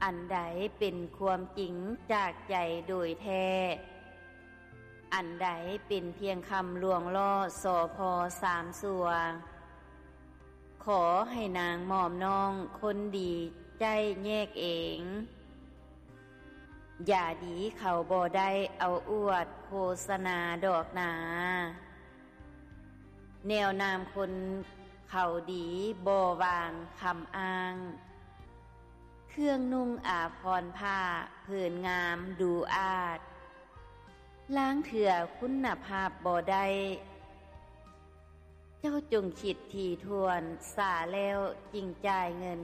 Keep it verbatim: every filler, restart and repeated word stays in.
อันใดเป็นความจริงจากใจโดยแท้อันใดเป็นเพียงคำลวงล่อสอพอสามสัวขอให้นางหม่อมน้องคนดีใจแยกเองอย่าดีเขาบ่ได้เอาอวดโฆษณาดอกหนาแนวนามคนเขาดีบ่วางคำอ้างเครื่องนุ่งอาภรณ์ผ้าผืนงามดูอาจล้างเถื่อคุณภาพบ่ได้เจ้าจงคิดถี่ถ้วนสาแล้วจริงจ่ายเงิน